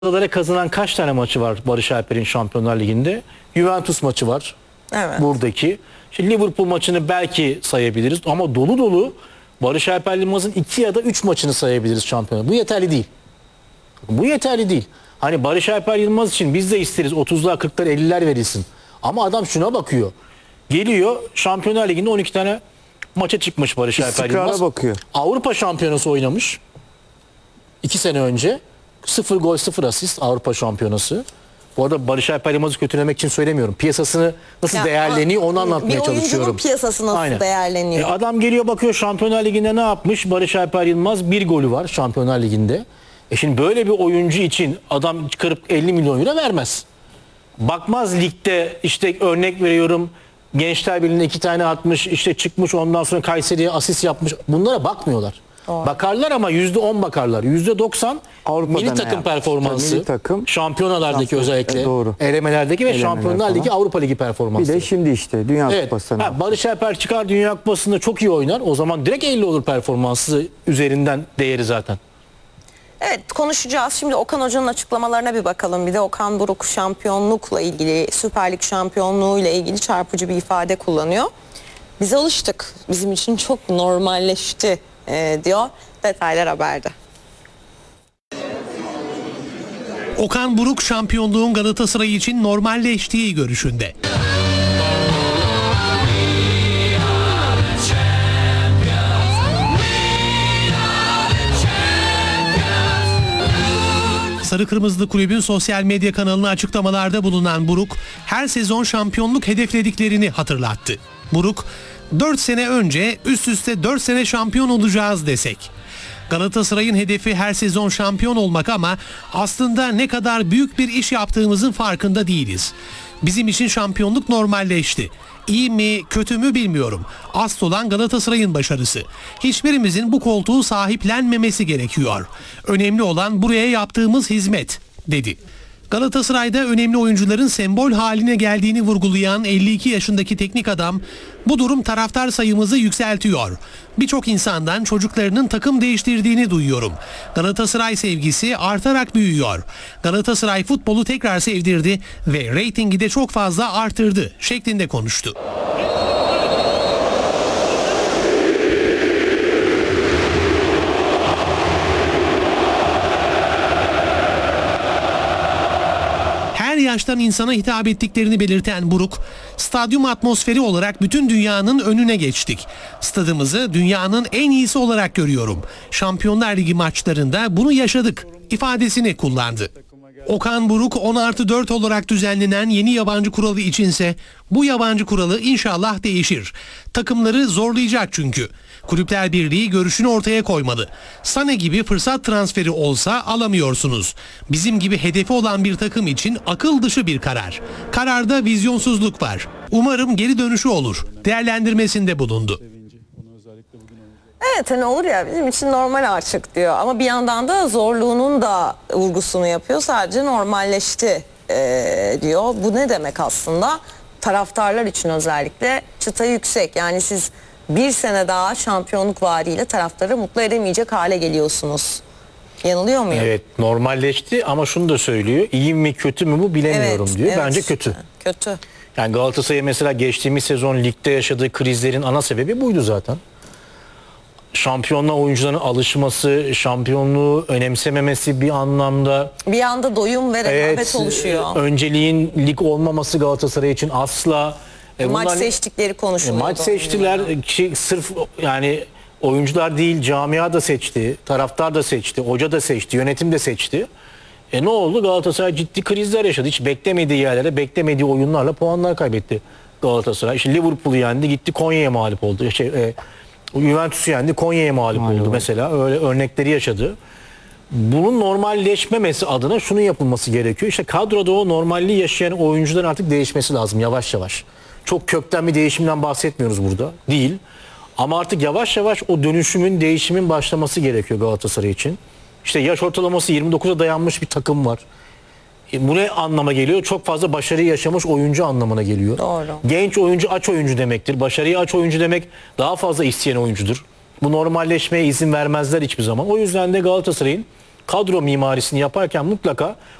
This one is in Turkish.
Galatasaray kazanan kaç tane maçı var Barış Alper'in Şampiyonlar Ligi'nde? Juventus maçı var. Evet. Buradaki. Şimdi Liverpool maçını belki sayabiliriz ama dolu dolu Barış Alper Yılmaz'ın 2 ya da 3 maçını sayabiliriz şampiyonlar. Bu yeterli değil. Bu yeterli değil. Hani Barış Alper Yılmaz için biz de isteriz 30'lar 40'lar 50'ler verilsin. Ama adam şuna bakıyor. Geliyor Şampiyonlar Ligi'nde 12 tane maça çıkmış Barış Alper Yılmaz. Bakıyor. Avrupa Şampiyonası oynamış. 2 sene önce. 0 gol 0 asist Avrupa Şampiyonası. Bu arada Barış Alper Yılmaz'ı kötülemek için söylemiyorum. Piyasasını nasıl Ya, değerleniyor onu anlatmaya çalışıyorum. Bir oyuncunun piyasası nasıl Aynen. değerleniyor? Adam geliyor bakıyor Şampiyonlar Ligi'nde ne yapmış? Barış Alper Yılmaz 1 golü var Şampiyonlar Ligi'nde. Şimdi böyle bir oyuncu için adam çıkarıp 50 milyon euro vermez. Bakmaz ligde işte örnek veriyorum Gençler Birliği'nde 2 tane atmış işte çıkmış ondan sonra Kayseri'ye asist yapmış. Bunlara bakmıyorlar. Doğru. Bakarlar ama %10 bakarlar. %90 Avrupa'da milli ne takım yapmış? performansı. Milli takım. Şampiyonalardaki özellikle. Doğru. Elemelerdeki ve Elemeler Şampiyonlar falan. Ligi Avrupa Ligi Bir performansı. de şimdi işte Dünya Evet. Kupası'na. Barış Alper çıkar Dünya Kupası'nda çok iyi oynar. O zaman direkt 50 olur performansı üzerinden değeri zaten. Evet, konuşacağız. Şimdi Okan Hoca'nın açıklamalarına bir bakalım. Bir de Okan Buruk şampiyonlukla ilgili, Süper Lig şampiyonluğuyla ilgili çarpıcı bir ifade kullanıyor. Biz alıştık. Bizim için çok normalleşti diyor. Detaylar haberde. Okan Buruk şampiyonluğun Galatasaray için normalleştiği görüşünde. Sarı Kırmızılı Kulübün sosyal medya kanalına açıklamalarda bulunan Buruk, her sezon şampiyonluk hedeflediklerini hatırlattı. Buruk, 4 sene önce üst üste 4 sene şampiyon olacağız desek. Galatasaray'ın hedefi her sezon şampiyon olmak ama aslında ne kadar büyük bir iş yaptığımızın farkında değiliz. Bizim için şampiyonluk normalleşti. İyi mi, kötü mü bilmiyorum. Asıl olan Galatasaray'ın başarısı. Hiçbirimizin bu koltuğu sahiplenmemesi gerekiyor. Önemli olan buraya yaptığımız hizmet, dedi. Galatasaray'da önemli oyuncuların sembol haline geldiğini vurgulayan 52 yaşındaki teknik adam, bu durum taraftar sayımızı yükseltiyor. Birçok insandan çocuklarının takım değiştirdiğini duyuyorum. Galatasaray sevgisi artarak büyüyor. Galatasaray futbolu tekrar sevdirdi ve reytingi de çok fazla artırdı şeklinde konuştu. Her yaştan insana hitap ettiklerini belirten Buruk, stadyum atmosferi olarak bütün dünyanın önüne geçtik. Stadımızı dünyanın en iyisi olarak görüyorum. Şampiyonlar Ligi maçlarında bunu yaşadık ifadesini kullandı. Okan Buruk 10+4 olarak düzenlenen yeni yabancı kuralı içinse bu yabancı kuralı inşallah değişir. Takımları zorlayacak çünkü. Kulüpler Birliği görüşünü ortaya koymalı. Sané gibi fırsat transferi olsa alamıyorsunuz. Bizim gibi hedefi olan bir takım için akıl dışı bir karar. Kararda vizyonsuzluk var. Umarım geri dönüşü olur. Değerlendirmesinde bulundu. Evet, hani olur ya bizim için normal artık diyor. Ama bir yandan da zorluğunun da vurgusunu yapıyor. Sadece normalleşti diyor. Bu ne demek aslında? Taraftarlar için özellikle çıta yüksek. Yani siz bir sene daha şampiyonluk vaadiyle taraftarı mutlu edemeyecek hale geliyorsunuz. Yanılıyor muyum? Evet normalleşti ama şunu da söylüyor. İyi mi kötü mü bu bilemiyorum Evet, diyor. evet. Bence kötü. Kötü. Yani Galatasaray'a mesela geçtiğimiz sezon ligde yaşadığı krizlerin ana sebebi buydu zaten. Şampiyonluğa oyuncuların alışması, şampiyonluğu önemsememesi bir anlamda. Bir anda doyum ve rekabet oluşuyor. Önceliğin lig olmaması Galatasaray için asla. Maç seçtikleri konuşuluyor. Maç seçtiler ki sırf yani oyuncular değil camia da seçti, taraftar da seçti, hoca da seçti, yönetim de seçti. Ne oldu? Galatasaray ciddi krizler yaşadı. Hiç beklemediği yerlere, beklemediği oyunlarla puanlar kaybetti Galatasaray. İşte Liverpool'u yendi, gitti Konya'ya mağlup oldu. Juventus'u yendi, Konya'ya mağlup oldu mesela. Öyle örnekleri yaşadı. Bunun normalleşmemesi adına şunun yapılması gerekiyor. İşte kadroda o normalliği yaşayan oyuncuların artık değişmesi lazım yavaş yavaş. Çok kökten bir değişimden bahsetmiyoruz burada. Değil. Ama artık yavaş yavaş o dönüşümün, değişimin başlaması gerekiyor Galatasaray için. İşte yaş ortalaması 29'a dayanmış bir takım var. Bu ne anlama geliyor? Çok fazla başarıyı yaşamış oyuncu anlamına geliyor. Doğru. Genç oyuncu aç oyuncu demektir. Başarıyı aç oyuncu demek daha fazla isteyen oyuncudur. Bu normalleşmeye izin vermezler hiçbir zaman. O yüzden de Galatasaray'ın kadro mimarisini yaparken mutlaka